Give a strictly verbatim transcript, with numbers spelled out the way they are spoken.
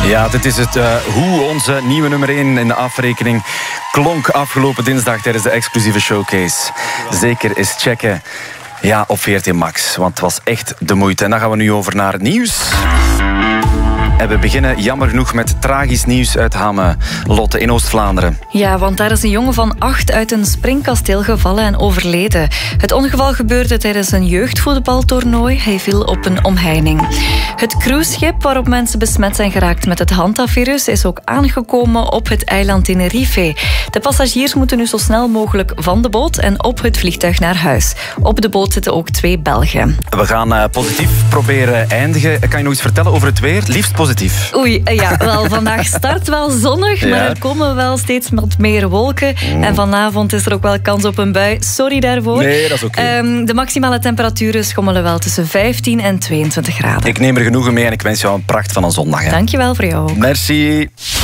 Ja, dit is het uh, hoe onze nieuwe nummer één in de afrekening klonk afgelopen dinsdag tijdens de exclusieve showcase. Zeker eens checken. Ja, op V R T Max, want het was echt de moeite. En dan gaan we nu over naar het nieuws. En we beginnen jammer genoeg met tragisch nieuws uit Hamme, Lotte, in Oost-Vlaanderen. Ja, want daar is een jongen van acht uit een springkasteel gevallen en overleden. Het ongeval gebeurde tijdens een jeugdvoetbaltoernooi. Hij viel op een omheining. Het cruiseschip waarop mensen besmet zijn geraakt met het Hanta-virus is ook aangekomen op het eiland Tenerife. De passagiers moeten nu zo snel mogelijk van de boot en op het vliegtuig naar huis. Op de boot zitten ook twee Belgen. We gaan uh, positief proberen eindigen. Kan je nog iets vertellen over het weer? Liefst positief. Oei, ja, wel, vandaag start wel zonnig, maar ja. er komen wel steeds wat meer wolken. Mm. En vanavond is er ook wel kans op een bui. Sorry daarvoor. Nee, dat is oké. Okay. Um, de maximale temperaturen schommelen wel tussen vijftien en tweeëntwintig graden. Ik neem er genoegen mee en ik wens jou een pracht van een zondag. Hè. Dankjewel voor jou ook. Merci.